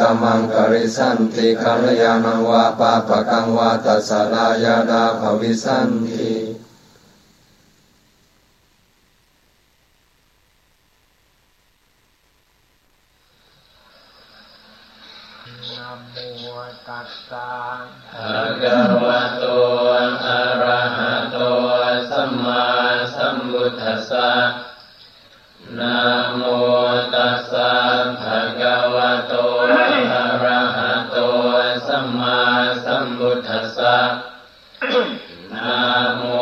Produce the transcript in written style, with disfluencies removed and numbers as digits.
ธัมมังกริสันติกัลยาณังวาปาปะกังวาตัสสะลายาดาภวิสันตินะโมตัสสะภะคะวะโตอะระหะโตสัมมาสัมพุทธัสสะนะโมตัสสะภะคะวะโตอะระหะโตสัมมาสัมพุทธัสสะนะโม